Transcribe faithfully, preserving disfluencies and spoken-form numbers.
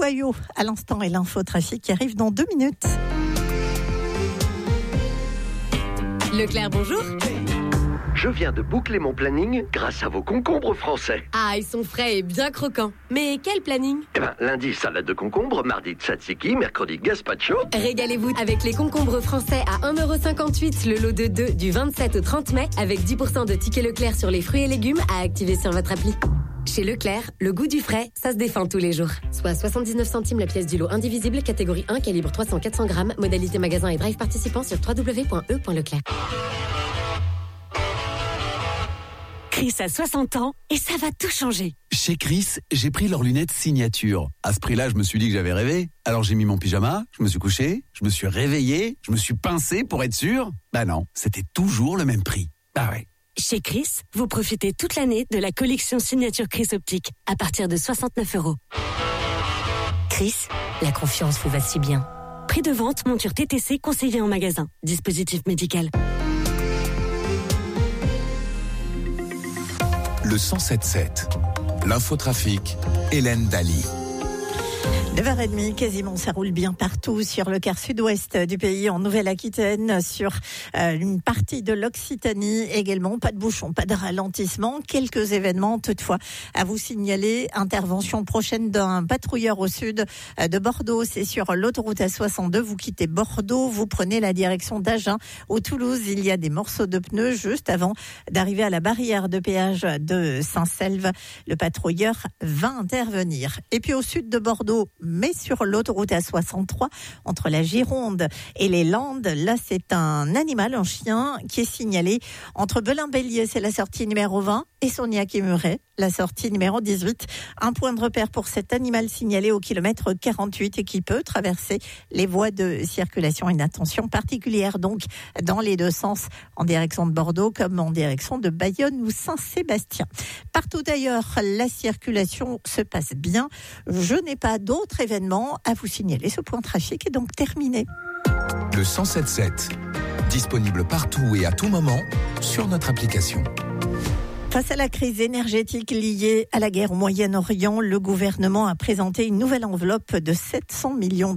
Boyau à l'instant et l'infotrafic qui arrive dans deux minutes. Leclerc, bonjour. Je viens de boucler mon planning grâce à vos concombres français. Ah, ils sont frais et bien croquants. Mais quel planning ? Eh ben, lundi, salade de concombre, mardi, tzatziki, mercredi, gazpacho. Régalez-vous avec les concombres français à un euro cinquante-huit, le lot de deux du vingt-sept au trente mai, avec dix pour cent de tickets Leclerc sur les fruits et légumes à activer sur votre appli. Chez Leclerc, le goût du frais, ça se défend tous les jours. Soit soixante-dix-neuf centimes la pièce du lot indivisible, catégorie un, calibre trois cents à quatre cents grammes, modalité magasin et drive participant sur w w w point e point leclerc. Chris a soixante ans et ça va tout changer. Chez Chris, j'ai pris leurs lunettes signature. À ce prix-là, je me suis dit que j'avais rêvé. Alors j'ai mis mon pyjama, je me suis couché, je me suis réveillé, je me suis pincé pour être sûr. Bah non, c'était toujours le même prix. Bah ouais. Chez Chris, vous profitez toute l'année de la collection signature Chris Optique à partir de soixante-neuf euros. Chris, la confiance vous va si bien. Prix de vente, monture T T C conseillé en magasin. Dispositif médical. Le cent sept sept, l'infotrafic, Hélène Daly. neuf heures trente, quasiment, ça roule bien partout sur le quart sud-ouest du pays, en Nouvelle-Aquitaine, sur euh, une partie de l'Occitanie également. Pas de bouchons, pas de ralentissement. Quelques événements toutefois à vous signaler. Intervention prochaine d'un patrouilleur au sud de Bordeaux. C'est sur l'autoroute A soixante-deux. Vous quittez Bordeaux, vous prenez la direction d'Agen. Au Toulouse, il y a des morceaux de pneus juste avant d'arriver à la barrière de péage de Saint-Selve. Le patrouilleur va intervenir. Et puis au sud de Bordeaux, mais sur l'autoroute A soixante-trois, entre la Gironde et les Landes, là c'est un animal, un chien, qui est signalé entre Belin-Bélier, c'est la sortie numéro vingt, et Sognac et Muret, la sortie numéro dix-huit. Un point de repère pour cet animal signalé au kilomètre quarante-huit et qui peut traverser les voies de circulation. Une attention particulière donc dans les deux sens, en direction de Bordeaux comme en direction de Bayonne ou Saint-Sébastien. Partout ailleurs, la circulation se passe bien. Je n'ai pas d'autres événements à vous signaler. Ce point trafic est donc terminé. Le cent sept sept, disponible partout et à tout moment sur notre application. Face à la crise énergétique liée à la guerre au Moyen-Orient, le gouvernement a présenté une nouvelle enveloppe de sept cents millions